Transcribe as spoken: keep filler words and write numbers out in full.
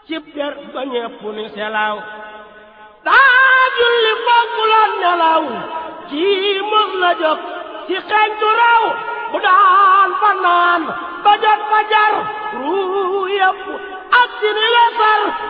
cib der ba ñépp ni selaw daa julli fonkuloon nelaw kii mos la jóg ci xeeñtu raw bu daan fa naan ba jot fa jar ruu yépp ak si ni wesar